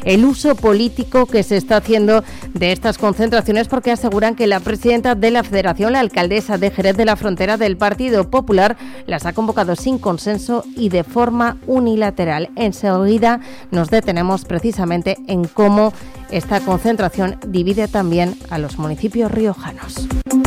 el uso político que se está haciendo de estas concentraciones, porque aseguran que la presidenta de la Federación, la alcaldesa de Jerez de la Frontera del Partido Popular, las ha convocado sin consenso y de forma unilateral. Enseguida nos detenemos precisamente en cómo esta concentración divide también a los municipios riojanos.